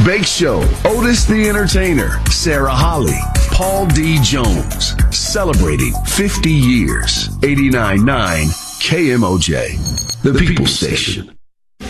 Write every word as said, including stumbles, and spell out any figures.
Bake Show, Otis the Entertainer, Sarah Holly, Paul D. Jones. Celebrating fifty years. eighty-nine point nine K M O J, the People Station.